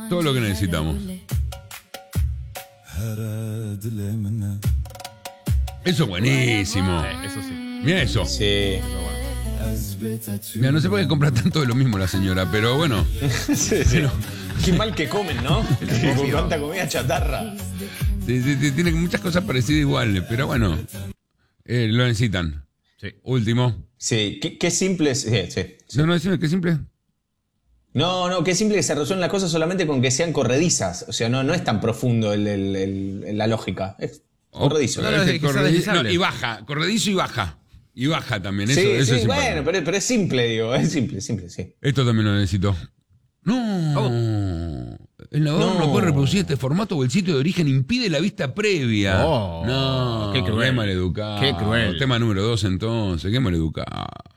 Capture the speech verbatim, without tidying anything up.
Todo lo que necesitamos. Eso es buenísimo. Sí, eso sí. Mira eso. Sí. Mira, no sé por qué compra tanto de lo mismo la señora, pero bueno. sí, sí. Pero, Qué mal que comen, ¿no? Con tanta comida chatarra. sí, sí, sí, tiene muchas cosas parecidas iguales, pero bueno. Eh, lo necesitan. Sí. Último. Sí, qué, qué simple. Sí, sí, sí. No, no, decime, qué simple. No, no, qué simple que se resuelven las cosas solamente con que sean corredizas. O sea, no, no es tan profundo el, el, el, la lógica. Es corredizo. Oh, No, no, es es que que sea corredizo- deslizable. no, y baja, corredizo y baja. Y baja también, eso, sí, eso sí, es bueno, importante. pero, pero es simple, digo. Es simple, simple, sí. Esto también lo necesito. No. El navegador no. No. puede reproducir este formato o el sitio de origen impide la vista previa. Oh, no, qué cruel. Qué maleducado. Qué cruel. Tema número dos entonces, qué maleducado.